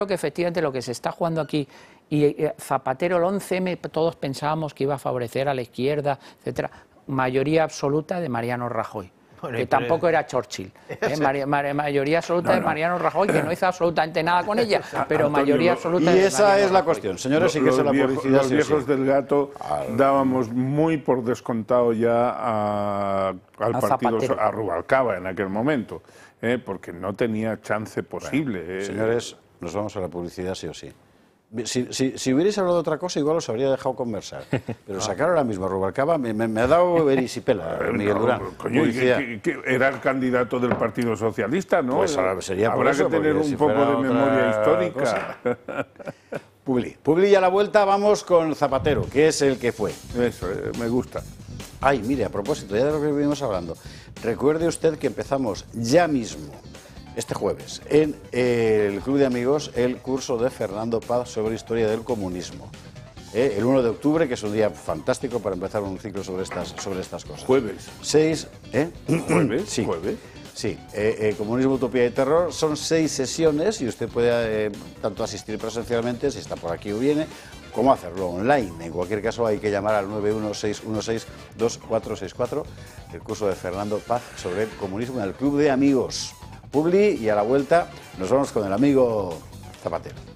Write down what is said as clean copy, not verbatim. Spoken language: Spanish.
que efectivamente lo que se está jugando aquí, y Zapatero, el 11M, todos pensábamos que iba a favorecer a la izquierda, etcétera, mayoría absoluta de Mariano Rajoy. Bueno, que tampoco era Churchill, mayoría absoluta de Mariano Rajoy, que no hizo absolutamente nada con ella, pero Antonio, mayoría absoluta. Y esa es la cuestión, señores, y que se la publicidad. Los viejos del gato dábamos muy por descontado ya al partido, a Rubalcaba en aquel momento, porque no tenía chance posible. Bueno, señores, nos vamos a la publicidad sí o sí. Si hubierais hablado de otra cosa, igual os habría dejado conversar. Pero sacar ahora mismo a Rubalcaba me ha dado erisipela, Miguel Durán. Coño, que era el candidato del Partido Socialista, ¿no? Pues sería por Habrá eso, que tener un poco de memoria histórica. Publi, y a la vuelta vamos con Zapatero, que es el que fue. Eso, me gusta. Ay, mire, a propósito, ya de lo que venimos hablando, recuerde usted que empezamos ya mismo, este jueves, en el Club de Amigos, el curso de Fernando Paz sobre historia del comunismo. El 1 de octubre, que es un día fantástico para empezar un ciclo sobre estas cosas. Jueves. 6, ¿Jueves? Sí. ¿Jueves? Sí, Comunismo, Utopía y Terror, son 6 sesiones y usted puede tanto asistir presencialmente, si está por aquí o viene, como hacerlo online. En cualquier caso hay que llamar al 916162464, el curso de Fernando Paz sobre el comunismo en el Club de Amigos. Publi, y a la vuelta nos vamos con el amigo Zapatero.